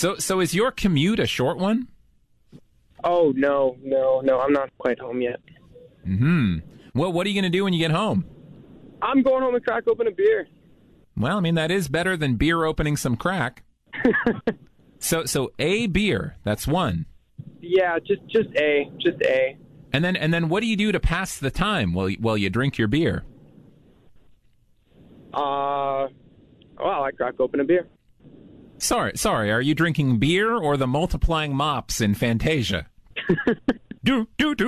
So is your commute a short one? Oh, no. I'm not quite home yet. Mm-hmm. Well, what are you going to do when you get home? I'm going home and crack open a beer. Well, I mean, that is better than beer opening some crack. So a beer, that's one. Yeah, just A. And then what do you do to pass the time while you drink your beer? Well, I crack open a beer. Sorry, are you drinking beer or the multiplying mops in Fantasia? do.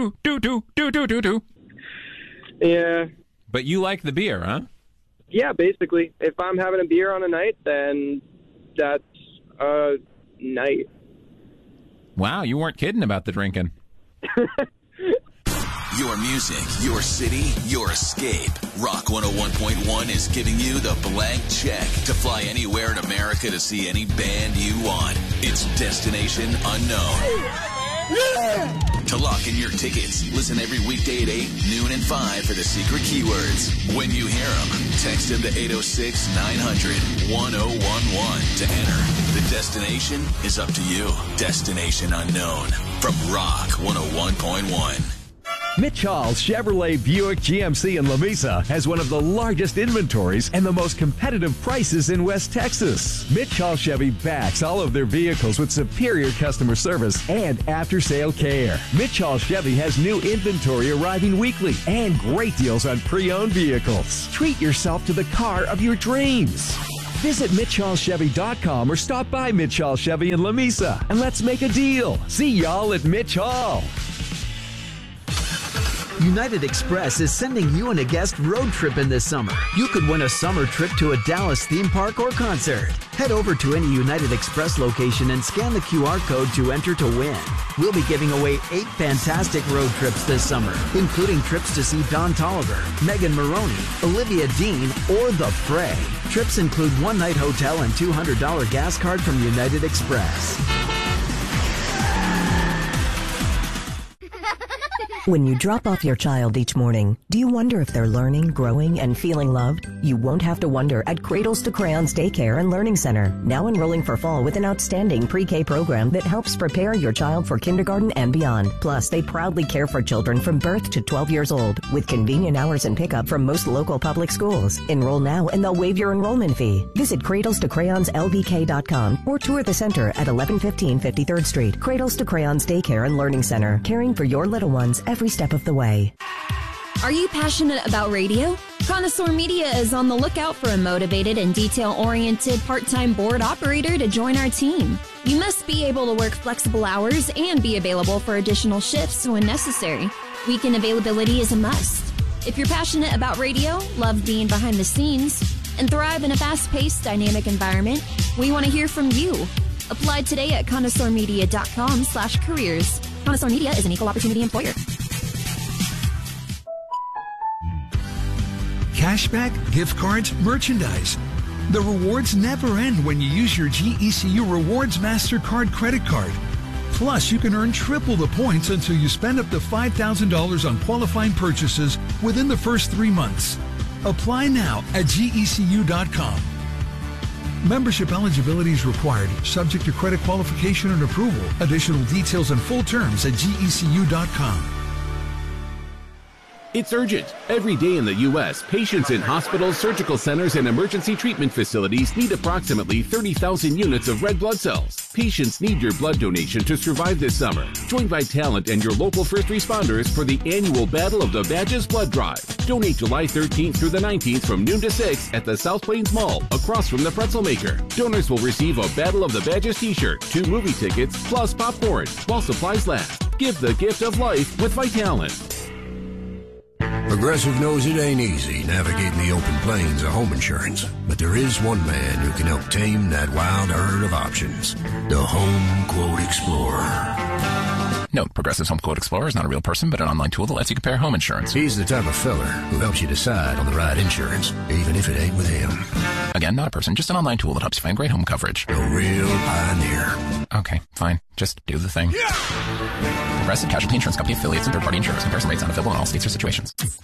Yeah. But you like the beer, huh? Yeah, basically. If I'm having a beer on a night, then that's a night. Wow, you weren't kidding about the drinking. Your music, your city, your escape. Rock 101.1 is giving you the blank check to fly anywhere in America to see any band you want. It's Destination Unknown. To lock in your tickets, listen every weekday at 8, noon, and 5 for the secret keywords. When you hear them, text them to 806-900-1011 to enter. The destination is up to you. Destination Unknown from Rock 101.1. Mitchell's Chevrolet Buick GMC in Lamesa has one of the largest inventories and the most competitive prices in West Texas. Mitchell Chevy backs all of their vehicles with superior customer service and after-sale care. Mitchell Chevy has new inventory arriving weekly and great deals on pre-owned vehicles. Treat yourself to the car of your dreams. Visit MitchellChevy.com or stop by Mitchell Chevy in Lamesa and let's make a deal. See y'all at Mitchell. United Express is sending you and a guest road tripping this summer. You could win a summer trip to a Dallas theme park or concert. Head over to any United Express location and scan the QR code to enter to win. We'll be giving away 8 fantastic road trips this summer, including trips to see Don Toliver, Megan Maroney, Olivia Dean, or The Fray. Trips include one-night hotel and $200 gas card from United Express. When you drop off your child each morning, do you wonder if they're learning, growing, and feeling loved? You won't have to wonder at Cradles to Crayons Daycare and Learning Center, now enrolling for fall with an outstanding pre-K program that helps prepare your child for kindergarten and beyond. Plus, they proudly care for children from birth to 12 years old with convenient hours and pickup from most local public schools. Enroll now and they'll waive your enrollment fee. Visit cradlestocrayonslvk.com or tour the center at 1115 53rd Street. Cradles to Crayons Daycare and Learning Center, caring for your little ones every step of the way. Are you passionate about radio? Connoisseur Media is on the lookout for a motivated and detail-oriented part-time board operator to join our team. You must be able to work flexible hours and be available for additional shifts when necessary. Weekend availability is a must. If you're passionate about radio, love being behind the scenes, and thrive in a fast-paced, dynamic environment, we want to hear from you. Apply today at connoisseurmedia.com/careers. Connoisseur Media is an equal opportunity employer. Cashback, gift cards, merchandise. The rewards never end when you use your GECU Rewards MasterCard credit card. Plus, you can earn triple the points until you spend up to $5,000 on qualifying purchases within the first 3 months. Apply now at GECU.com. Membership eligibility is required, subject to credit qualification and approval. Additional details and full terms at GECU.com. It's urgent. Every day in the U.S., patients in hospitals, surgical centers, and emergency treatment facilities need approximately 30,000 units of red blood cells. Patients need your blood donation to survive this summer. Join Vitalant and your local first responders for the annual Battle of the Badges Blood Drive. Donate July 13th through the 19th from noon to 6 at the South Plains Mall, across from the Pretzel Maker. Donors will receive a Battle of the Badges t-shirt, 2 movie tickets, plus popcorn, while supplies last. Give the gift of life with Vitalant. Progressive knows it ain't easy navigating the open plains of home insurance, but there is one man who can help tame that wild herd of options. The Home Quote Explorer. Note, Progressive's Home Quote Explorer is not a real person, but an online tool that lets you compare home insurance. He's the type of feller who helps you decide on the right insurance, even if it ain't with him. Again, not a person, just an online tool that helps you find great home coverage. A real pioneer. Okay, fine. Just do the thing. Progressive Casualty Insurance Company affiliates and third-party insurers. Comparison rates not available in all states or situations.